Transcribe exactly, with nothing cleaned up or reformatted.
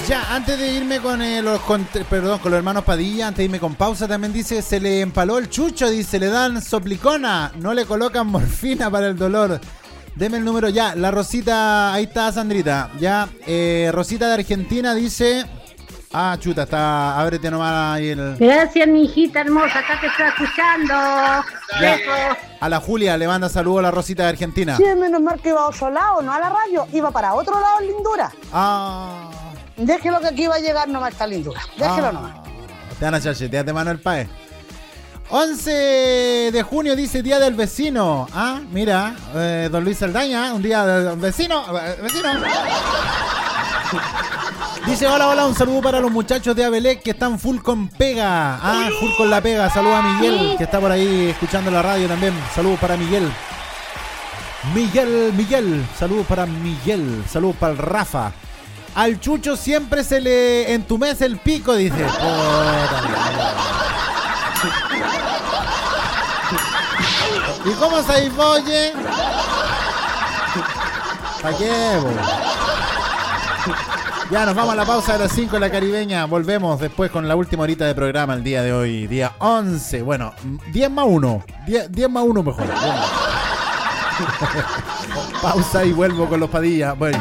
Ya, antes de irme con, eh, los, con, perdón, con los hermanos Padilla, antes de irme con pausa, también dice, se le empaló el chucho, dice, le dan soplicona, no le colocan morfina para el dolor. Deme el número ya. La Rosita, ahí está Sandrita. Ya, eh, Rosita de Argentina dice... Ah, chuta, está... Ábrete nomás ahí el... Gracias, mi hijita hermosa, acá te estoy escuchando. Besos. A la Julia le manda saludos a la Rosita de Argentina. Sí, menos mal que iba a otro lado, no a la radio, iba para otro lado en lindura. Ah... Déjelo que aquí va a llegar nomás esta lindura. Déjelo ah, nomás. Te van a chachetear de Manuel Páez. once de junio dice Día del Vecino. Ah, mira, eh, don Luis Saldaña, un día del vecino. eh, Vecino. Dice, hola, hola, un saludo para los muchachos de Abelec que están full con pega. Ah, full con la pega. Saludos a Miguel, que está por ahí escuchando la radio también. Saludos para Miguel. Miguel, Miguel. Saludos para Miguel. Saludos para el Rafa. Al Chucho siempre se le entumece el pico, dice. ¿Y cómo se oye? ¿Para qué, bo? Ya nos vamos a la pausa de las cinco en la caribeña. Volvemos después con la última horita de programa el día de hoy. Día once. Bueno, diez más uno. diez más uno mejor. Pausa y vuelvo con los Padilla. Bueno.